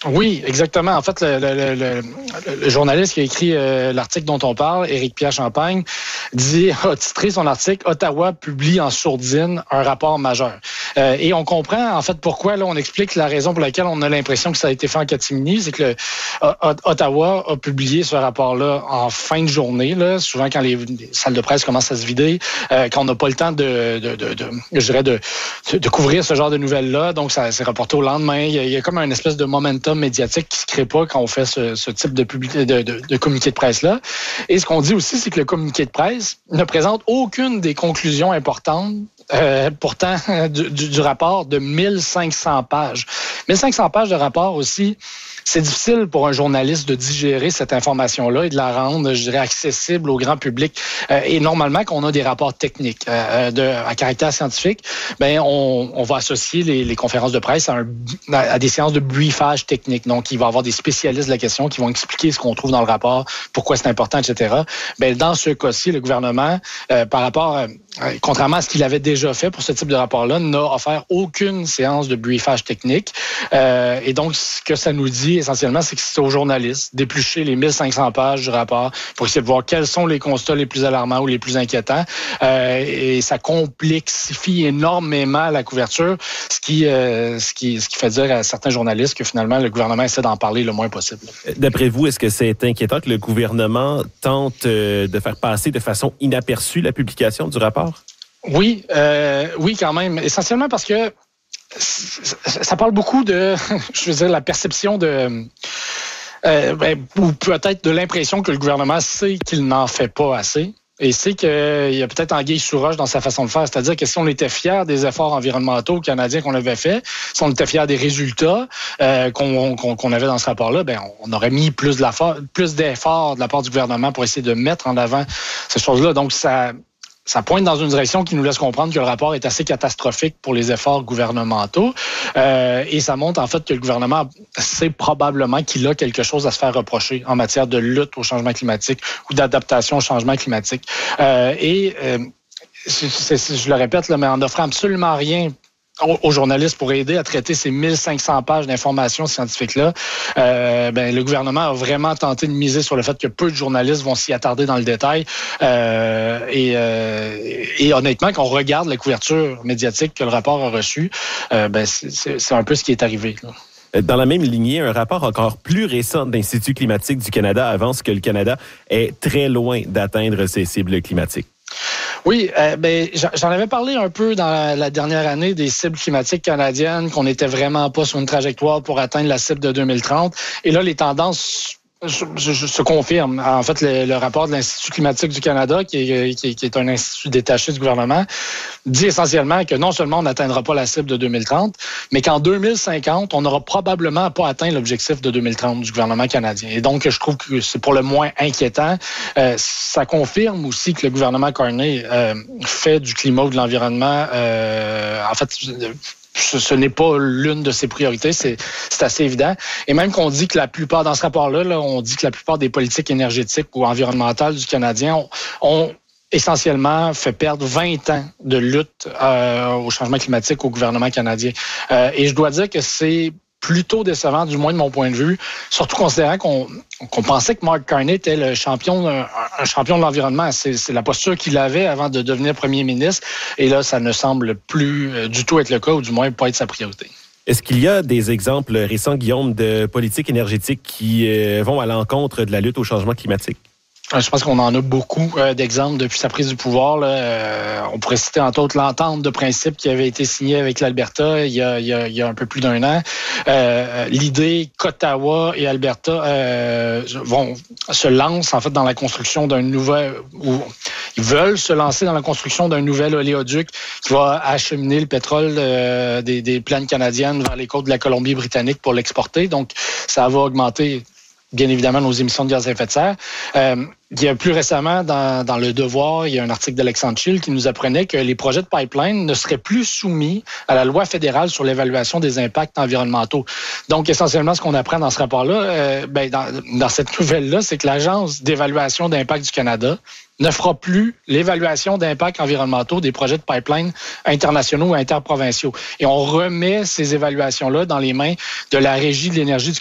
Oui, exactement. En fait, le journaliste qui a écrit l'article dont on parle, Éric-Pierre Champagne, a titré son article « Ottawa publie en sourdine un rapport majeur ». Et on comprend, en fait, pourquoi. Là, on explique la raison pour laquelle on a l'impression que ça a été fait en catimini. C'est que Ottawa a publié ce rapport-là en fin de journée, là, souvent quand les salles de presse commencent à se vider, quand on n'a pas le temps de couvrir ce genre de nouvelles-là. Donc, ça s'est reporté au lendemain. Il y a comme une espèce de momentum médiatique qui se crée pas quand on fait ce type de communiqué de presse-là. Et ce qu'on dit aussi, c'est que le communiqué de presse ne présente aucune des conclusions importantes pourtant du rapport de 1500 pages. 1500 pages de rapport aussi. C'est difficile pour un journaliste de digérer cette information-là et de la rendre, je dirais, accessible au grand public. Et normalement, quand on a des rapports techniques à caractère scientifique, ben on va associer les conférences de presse à des séances de briefage technique. Donc, il va y avoir des spécialistes de la question qui vont expliquer ce qu'on trouve dans le rapport, pourquoi c'est important, etc. Ben dans ce cas-ci, le gouvernement, par rapport, contrairement à ce qu'il avait déjà fait pour ce type de rapport-là, n'a offert aucune séance de briefage technique. Et donc, ce que ça nous dit, essentiellement, c'est que c'est aux journalistes d'éplucher les 1500 pages du rapport pour essayer de voir quels sont les constats les plus alarmants ou les plus inquiétants. Et ça complexifie énormément la couverture, ce qui fait dire à certains journalistes que finalement, le gouvernement essaie d'en parler le moins possible. D'après vous, est-ce que c'est inquiétant que le gouvernement tente de faire passer de façon inaperçue la publication du rapport? Oui, quand même. Essentiellement parce que ça parle beaucoup de, je veux dire, la perception de, ou peut-être de l'impression que le gouvernement sait qu'il n'en fait pas assez. Et c'est qu'il y a peut-être anguille sous roche dans sa façon de faire. C'est-à-dire que si on était fiers des efforts environnementaux canadiens qu'on avait faits, si on était fiers des résultats qu'on avait dans ce rapport-là, ben on aurait mis plus d'efforts de la part du gouvernement pour essayer de mettre en avant ces choses-là. Donc, ça pointe dans une direction qui nous laisse comprendre que le rapport est assez catastrophique pour les efforts gouvernementaux. Et ça montre en fait que le gouvernement sait probablement qu'il a quelque chose à se faire reprocher en matière de lutte au changement climatique ou d'adaptation au changement climatique. Je le répète, là, mais en offrant absolument rien aux journalistes pour aider à traiter ces 1500 pages d'informations scientifiques-là, le gouvernement a vraiment tenté de miser sur le fait que peu de journalistes vont s'y attarder dans le détail. Et honnêtement, quand on regarde la couverture médiatique que le rapport a reçue, c'est un peu ce qui est arrivé, là. Dans la même lignée, un rapport encore plus récent de l'Institut climatique du Canada avance que le Canada est très loin d'atteindre ses cibles climatiques. Oui, j'en avais parlé un peu dans la dernière année des cibles climatiques canadiennes, qu'on n'était vraiment pas sur une trajectoire pour atteindre la cible de 2030. Et là, les tendances se confirment. En fait, le rapport de l'Institut climatique du Canada, qui est un institut détaché du gouvernement, dit essentiellement que non seulement on n'atteindra pas la cible de 2030, mais qu'en 2050, on n'aura probablement pas atteint l'objectif de 2030 du gouvernement canadien. Et donc, je trouve que c'est pour le moins inquiétant. Ça confirme aussi que le gouvernement Carney fait du climat ou de l'environnement, ce n'est pas l'une de ses priorités, c'est assez évident. Et même qu'on dit que la plupart, dans ce rapport-là, on dit que la plupart des politiques énergétiques ou environnementales du Canadien ont essentiellement fait perdre 20 ans de lutte au changement climatique au gouvernement canadien. Et je dois dire que c'est plutôt décevant, du moins de mon point de vue, surtout considérant qu'on pensait que Mark Carney était un champion de l'environnement. C'est la posture qu'il avait avant de devenir premier ministre. Et là, ça ne semble plus du tout être le cas, ou du moins pas être sa priorité. Est-ce qu'il y a des exemples récents, Guillaume, de politiques énergétiques qui vont à l'encontre de la lutte au changement climatique? Je pense qu'on en a beaucoup d'exemples depuis sa prise du pouvoir. Là. On pourrait citer entre autres l'entente de principe qui avait été signée avec l'Alberta il y a un peu plus d'un an. L'idée qu'Ottawa et Alberta se lancent en fait dans la construction d'un nouvel, ou ils veulent se lancer dans la construction d'un nouvel oléoduc qui va acheminer le pétrole des plaines canadiennes vers les côtes de la Colombie-Britannique pour l'exporter. Donc, ça va augmenter bien évidemment nos émissions de gaz à effet de serre. Il y a plus récemment, dans Le Devoir, il y a un article d'Alexandre Chill qui nous apprenait que les projets de pipeline ne seraient plus soumis à la loi fédérale sur l'évaluation des impacts environnementaux. Donc, essentiellement, ce qu'on apprend dans ce rapport-là, dans cette nouvelle-là, c'est que l'Agence d'évaluation d'impact du Canada ne fera plus l'évaluation d'impacts environnementaux des projets de pipeline internationaux ou interprovinciaux. Et on remet ces évaluations-là dans les mains de la Régie de l'énergie du